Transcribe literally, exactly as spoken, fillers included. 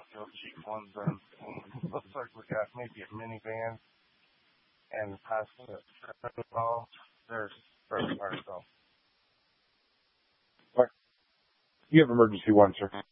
real cheap ones, and looks like we got maybe a minivan and past the all there's first part, so. You have emergency one, sir.